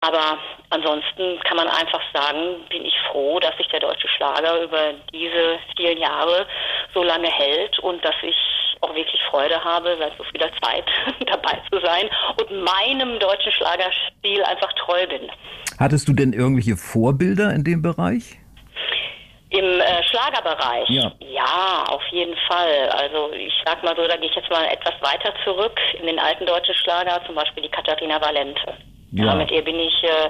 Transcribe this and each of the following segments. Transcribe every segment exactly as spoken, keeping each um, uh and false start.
Aber ansonsten kann man einfach sagen, bin ich froh, dass sich der deutsche Schlager über diese vielen Jahre so lange hält und dass ich auch wirklich Freude habe, seit so vieler Zeit dabei zu sein und meinem deutschen Schlagerstil einfach treu bin. Hattest du denn irgendwelche Vorbilder in dem Bereich? Im äh, Schlagerbereich? Ja. Ja, auf jeden Fall. Also ich sag mal so, da gehe ich jetzt mal etwas weiter zurück in den alten deutschen Schlager, zum Beispiel die Katharina Valente. Ja, Ja. mit ihr bin ich äh,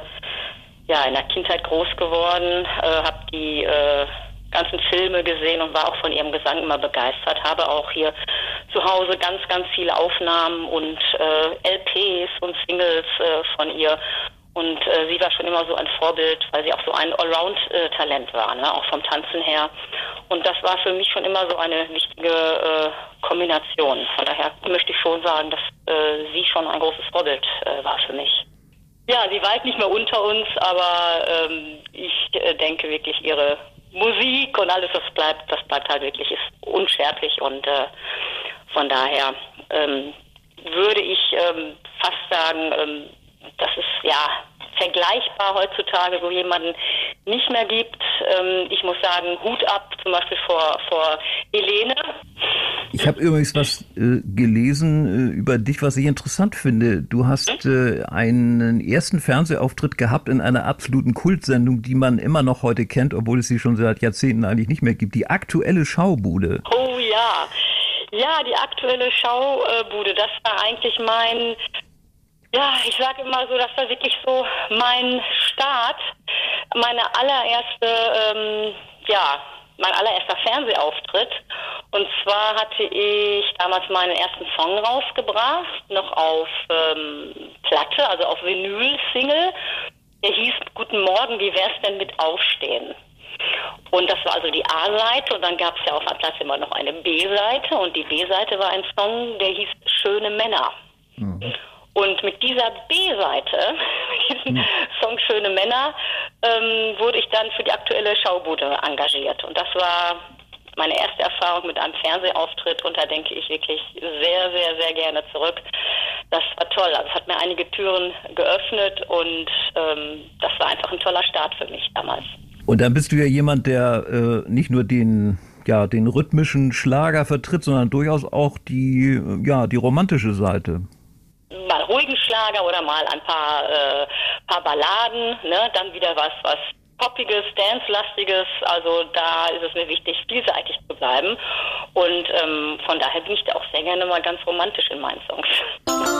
ja in der Kindheit groß geworden, äh, habe die äh, ganzen Filme gesehen und war auch von ihrem Gesang immer begeistert. Habe auch hier zu Hause ganz, ganz viele Aufnahmen und äh, L Ps und Singles äh, von ihr. Und äh, sie war schon immer so ein Vorbild, weil sie auch so ein Allround-Talent war, ne? Auch vom Tanzen her. Und das war für mich schon immer so eine wichtige äh, Kombination. Von daher möchte ich schon sagen, dass äh, sie schon ein großes Vorbild äh, war für mich. Ja, sie weilt nicht mehr unter uns, aber ähm, ich äh, denke wirklich, ihre Musik und alles, was bleibt, das bleibt halt wirklich, ist unsterblich. Und äh, von daher ähm, würde ich ähm, fast sagen, ähm, dass es ja vergleichbar heutzutage so jemanden nicht mehr gibt. Ähm, ich muss sagen, Hut ab zum Beispiel vor, vor Helene. Ich habe übrigens was äh, gelesen äh, über dich, was ich interessant finde. Du hast äh, einen ersten Fernsehauftritt gehabt in einer absoluten Kultsendung, die man immer noch heute kennt, obwohl es sie schon seit Jahrzehnten eigentlich nicht mehr gibt. Die aktuelle Schaubude. Oh ja, ja, die aktuelle Schaubude, das war eigentlich mein... Ja, ich sage immer so, das war wirklich so mein Start, meine allererste, ähm, ja, mein allererster Fernsehauftritt. Und zwar hatte ich damals meinen ersten Song rausgebracht, noch auf ähm, Platte, also auf Vinyl-Single. Der hieß Guten Morgen, wie wär's denn mit Aufstehen? Und das war also die A-Seite und dann gab es ja auf der Platte immer noch eine B-Seite und die B-Seite war ein Song, der hieß Schöne Männer. Mhm. Und mit dieser B-Seite, mit diesem Song Schöne Männer, ähm, wurde ich dann für die aktuelle Schaubude engagiert. Und das war meine erste Erfahrung mit einem Fernsehauftritt und da denke ich wirklich sehr, sehr, sehr gerne zurück. Das war toll. Also es hat mir einige Türen geöffnet und ähm, das war einfach ein toller Start für mich damals. Und dann bist du ja jemand, der äh, nicht nur den, ja, den rhythmischen Schlager vertritt, sondern durchaus auch die, ja, die romantische Seite. Mal ruhigen Schlager oder mal ein paar, äh, paar Balladen, ne? Dann wieder was, was Poppiges, Dance-lastiges, also da ist es mir wichtig, vielseitig zu bleiben und ähm, von daher bin ich da auch sehr gerne mal ganz romantisch in meinen Songs.